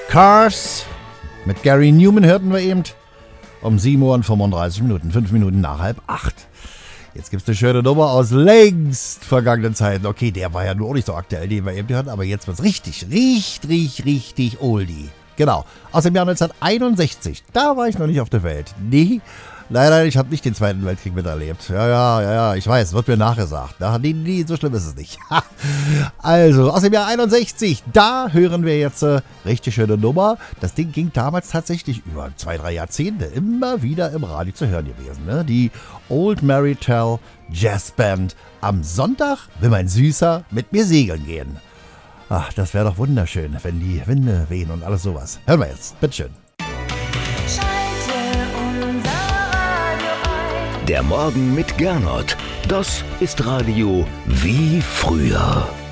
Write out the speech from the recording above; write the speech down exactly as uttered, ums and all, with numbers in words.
Cars mit Gary Newman hörten wir eben um sieben Uhr und fünfunddreißig Minuten, fünf Minuten nach halb acht. Jetzt gibt es eine schöne Nummer aus längst vergangenen Zeiten. Okay, der war ja nur auch nicht so aktuell, den wir eben hörten, aber jetzt wird es richtig, richtig, richtig oldie. Genau, aus dem Jahr neunzehnhunderteinundsechzig. Da war ich noch nicht auf der Welt. Nee, leider, ich habe nicht den Zweiten Weltkrieg miterlebt. Ja, ja, ja, ja, ich weiß, wird mir nachgesagt. Na, nee, nee, so schlimm ist es nicht. Also, aus dem Jahr einundsechzig, da hören wir jetzt äh, richtig schöne Nummer. Das Ding ging damals tatsächlich über zwei, drei Jahrzehnte immer wieder im Radio zu hören gewesen. Ne? Die Old Marital Jazz Band. Am Sonntag will mein Süßer mit mir segeln gehen. Ach, das wäre doch wunderschön, wenn die Winde wehen und alles sowas. Hören wir jetzt, bitteschön. Der Morgen mit Gernot. Das ist Radio wie früher.